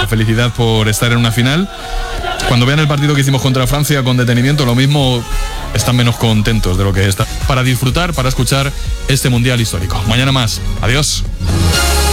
felicidad por estar en una final. Cuando vean el partido que hicimos contra Francia con detenimiento, lo mismo están menos contentos de lo que está. Para disfrutar, para escuchar este mundial histórico. Mañana más. Adiós.